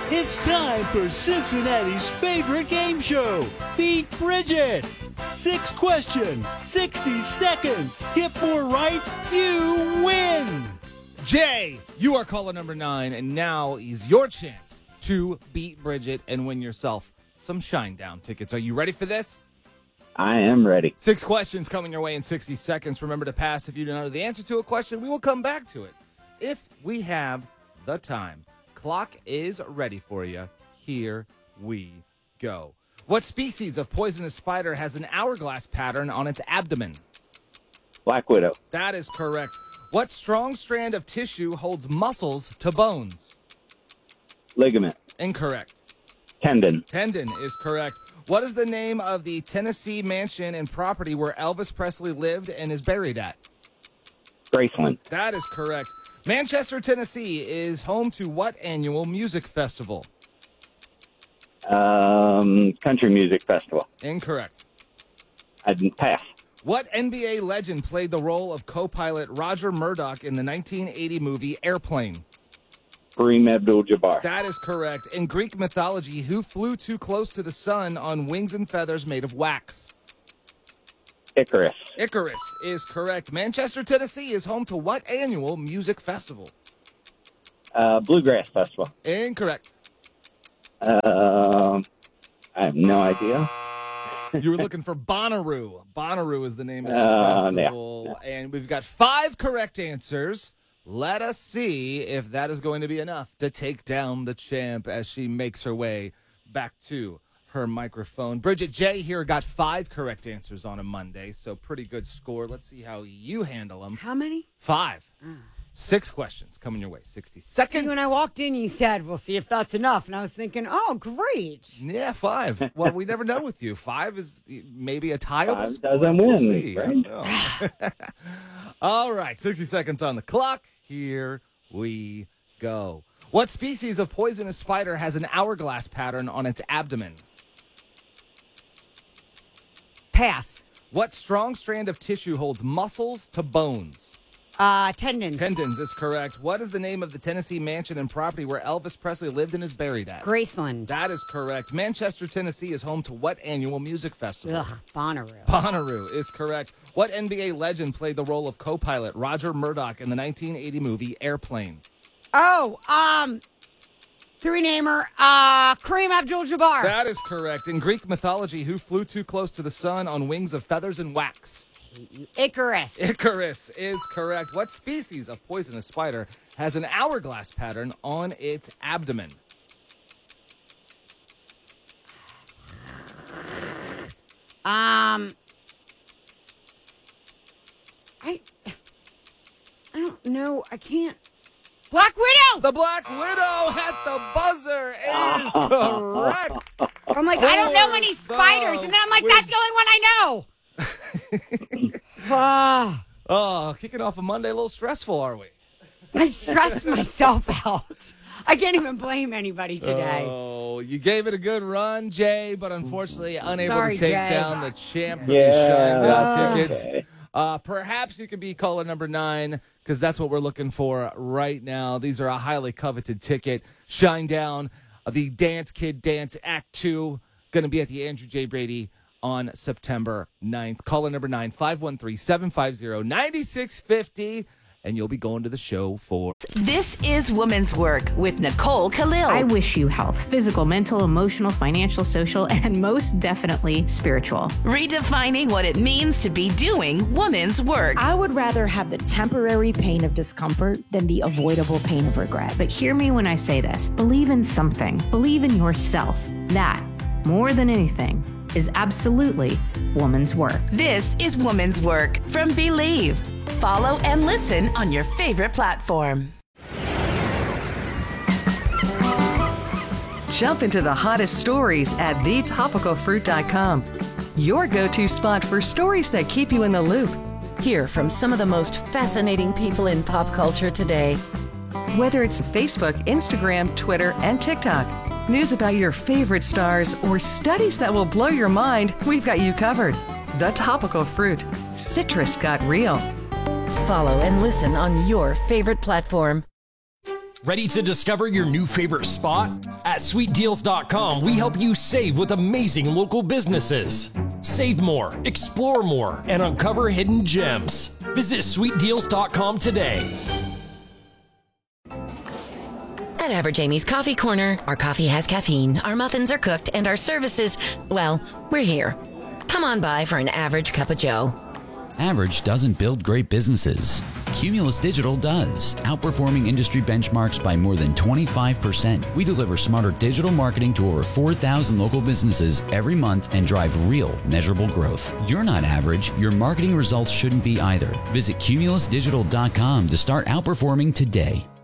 It's time for Cincinnati's favorite game show, Beat Bridget. 6 questions, 60 seconds. Get 4 right, you win. Jay, you are caller number 9, and now is your chance to beat Bridget and win yourself some Shinedown tickets. Are you ready for this? I am ready. 6 questions coming your way in 60 seconds. Remember to pass if you don't know the answer to a question. We will come back to it if we have the time. Clock is ready for you. Here we go. What species of poisonous spider has an hourglass pattern on its abdomen? Black Widow. That is correct. What strong strand of tissue holds muscles to bones? Ligament. Incorrect. Tendon. Tendon is correct. What is the name of the Tennessee mansion and property where Elvis Presley lived and is buried at? Graceland. That is correct. Manchester, Tennessee is home to what annual music festival? Country Music Festival. Incorrect. I'd pass. What NBA legend played the role of co-pilot Roger Murdoch in the 1980 movie Airplane? Kareem Abdul-Jabbar. That is correct. In Greek mythology, who flew too close to the sun on wings and feathers made of wax? Icarus. Icarus is correct. Manchester, Tennessee is home to what annual music festival? Bluegrass Festival. Incorrect. I have no idea. You were looking for Bonnaroo. Bonnaroo is the name of the festival. Yeah. And we've got 5 correct answers. Let us see if that is going to be enough to take down the champ as she makes her way back to her microphone. Bridget J here got 5 correct answers on a Monday, so pretty good score. Let's see how you handle them. How many? 5. 6 questions coming your way. 60 seconds. See, when I walked in, you said, we'll see if that's enough. And I was thinking, oh, great. Yeah, 5. Well, we never know with you. 5 is maybe a tieable 5 score. doesn't We'll win, see. right? I don't know. All right, 60 seconds on the clock. Here we go. What species of poisonous spider has an hourglass pattern on its abdomen? Pass. What strong strand of tissue holds muscles to bones? Tendons. Tendons is correct. What is the name of the Tennessee mansion and property where Elvis Presley lived and is buried at? Graceland. That is correct. Manchester, Tennessee is home to what annual music festival? Ugh, Bonnaroo. Bonnaroo is correct. What NBA legend played the role of co-pilot Roger Murdoch in the 1980 movie Airplane? Oh, three-namer, Kareem Abdul-Jabbar. That is correct. In Greek mythology, who flew too close to the sun on wings of feathers and wax? Icarus. Icarus is correct. What species of poisonous spider has an hourglass pattern on its abdomen? I don't know. I can't. Black Widow! The Black Widow at the buzzer is correct. I'm like, I don't know any spiders. And then I'm like, that's the only one I know. Oh, kicking off a Monday, a little stressful, are we? I stressed myself out. I can't even blame anybody today. Oh, you gave it a good run, Jay, but unfortunately unable Sorry, to take Jay. down the champ for Yeah, these Shinedown tickets. okay. Perhaps you could be caller number 9 because that's what we're looking for right now. These are a highly coveted ticket. Shinedown, the Dance Kid Dance Act 2, going to be at the Andrew J. Brady on September 9th. Caller number 9, 513-750-9650, and you'll be going to the show for... This is Woman's Work with Nicole Khalil. I wish you health, physical, mental, emotional, financial, social, and most definitely spiritual. Redefining what it means to be doing woman's work. I would rather have the temporary pain of discomfort than the avoidable pain of regret. But hear me when I say this. Believe in something. Believe in yourself. That, more than anything, is absolutely woman's work. This is Woman's Work from Believe. Follow and listen on your favorite platform. Jump into the hottest stories at thetopicalfruit.com. Your go-to spot for stories that keep you in the loop. Hear from some of the most fascinating people in pop culture today. Whether it's Facebook, Instagram, Twitter, and TikTok, news about your favorite stars, or studies that will blow your mind, we've got you covered. The Topical Fruit. Citrus got real. Follow and listen on your favorite platform. Ready to discover your new favorite spot? At sweetdeals.com, we help you save with amazing local businesses. Save more, explore more, and uncover hidden gems. Visit sweetdeals.com today. At Average Amy's Coffee Corner, our coffee has caffeine, our muffins are cooked, and our services, well, we're here. Come on by for an average cup of joe. Average doesn't build great businesses. Cumulus Digital does, outperforming industry benchmarks by more than 25%. We deliver smarter digital marketing to over 4,000 local businesses every month and drive real, measurable growth. You're not average. Your marketing results shouldn't be either. Visit cumulusdigital.com to start outperforming today.